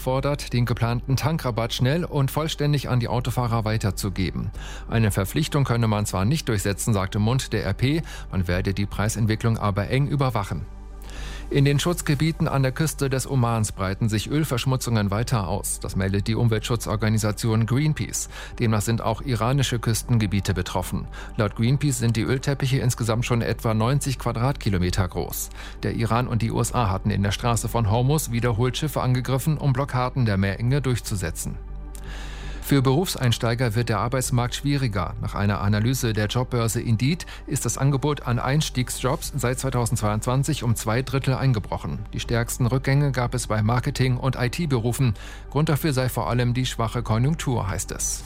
aufgefordert, den geplanten Tankrabatt schnell und vollständig an die Autofahrer weiterzugeben. Eine Verpflichtung könne man zwar nicht durchsetzen, sagte Mund der RP, man werde die Preisentwicklung aber eng überwachen. In den Schutzgebieten an der Küste des Omans breiten sich Ölverschmutzungen weiter aus. Das meldet die Umweltschutzorganisation Greenpeace. Demnach sind auch iranische Küstengebiete betroffen. Laut Greenpeace sind die Ölteppiche insgesamt schon etwa 90 Quadratkilometer groß. Der Iran und die USA hatten in der Straße von Hormuz wiederholt Schiffe angegriffen, um Blockaden der Meerenge durchzusetzen. Für Berufseinsteiger wird der Arbeitsmarkt schwieriger. Nach einer Analyse der Jobbörse Indeed ist das Angebot an Einstiegsjobs seit 2022 um 2/3 eingebrochen. Die stärksten Rückgänge gab es bei Marketing- und IT-Berufen. Grund dafür sei vor allem die schwache Konjunktur, heißt es.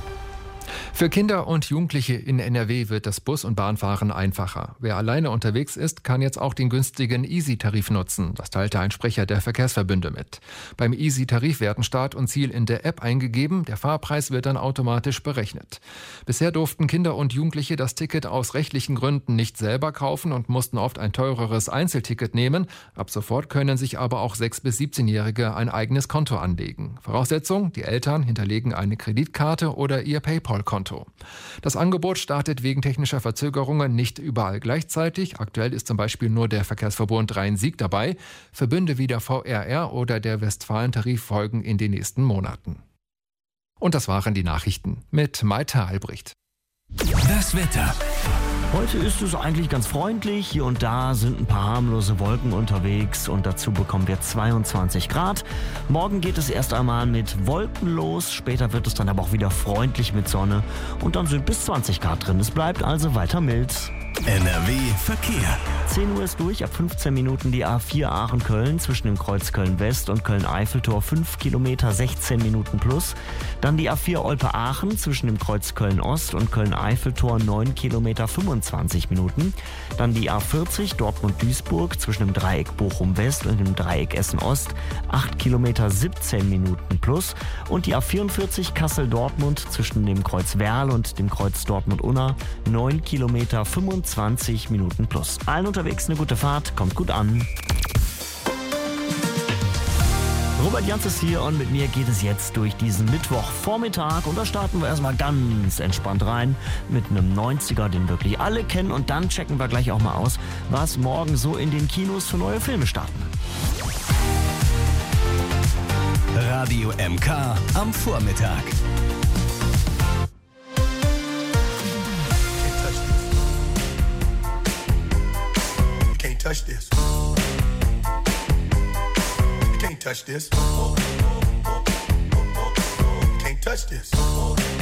Für Kinder und Jugendliche in NRW wird das Bus- und Bahnfahren einfacher. Wer alleine unterwegs ist, kann jetzt auch den günstigen Easy-Tarif nutzen. Das teilte ein Sprecher der Verkehrsverbünde mit. Beim Easy-Tarif werden Start und Ziel in der App eingegeben. Der Fahrpreis wird dann automatisch berechnet. Bisher durften Kinder und Jugendliche das Ticket aus rechtlichen Gründen nicht selber kaufen und mussten oft ein teureres Einzelticket nehmen. Ab sofort können sich aber auch 6- bis 17-Jährige ein eigenes Konto anlegen. Voraussetzung: die Eltern hinterlegen eine Kreditkarte oder ihr PayPal-Konto. Das Angebot startet wegen technischer Verzögerungen nicht überall gleichzeitig. Aktuell ist zum Beispiel nur der Verkehrsverbund Rhein-Sieg dabei. Verbünde wie der VRR oder der Westfalen-Tarif folgen in den nächsten Monaten. Und das waren die Nachrichten mit Maite Albrecht. Das Wetter. Heute ist es eigentlich ganz freundlich. Hier und da sind ein paar harmlose Wolken unterwegs und dazu bekommen wir 22 Grad. Morgen geht es erst einmal mit Wolken los, später wird es dann aber auch wieder freundlich mit Sonne und dann sind bis 20 Grad drin. Es bleibt also weiter mild. NRW Verkehr. 10 Uhr ist durch, ab 15 Minuten die A4 Aachen-Köln zwischen dem Kreuz Köln-West und Köln-Eiffeltor 5 Kilometer 16 Minuten plus. Dann die A4 Olpe-Aachen zwischen dem Kreuz Köln-Ost und Köln-Eiffeltor 9 Kilometer 25 Minuten. Dann die A40 Dortmund-Duisburg zwischen dem Dreieck Bochum-West und dem Dreieck Essen-Ost 8 Kilometer 17 Minuten plus. Und die A44 Kassel-Dortmund zwischen dem Kreuz Werl und dem Kreuz Dortmund-Unna 9 Kilometer 25 Minuten plus. Allen unterwegs eine gute Fahrt, kommt gut an. Robert Jans ist hier und mit mir geht es jetzt durch diesen Mittwochvormittag und da starten wir erstmal ganz entspannt rein mit einem 90er, den wirklich alle kennen und dann checken wir gleich auch mal aus, was morgen so in den Kinos für neue Filme starten. Radio MK am Vormittag. Touch this. You can't touch this. You can't touch this.